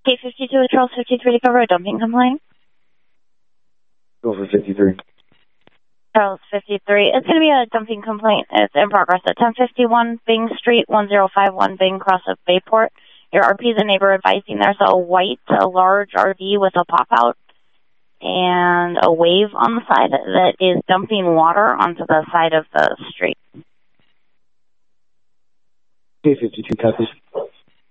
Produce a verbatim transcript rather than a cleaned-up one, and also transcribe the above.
K fifty-two with Charles fifty-three to cover a dumping complaint. Go for fifty-three. Charles fifty-three. It's going to be a dumping complaint. It's in progress at ten fifty-one Bing Street, one zero five one Bing, cross of Bayport. Your R P is a neighbor advising there's a white, a large R V with a pop-out and a wave on the side that is dumping water onto the side of the street. K fifty-two, copies.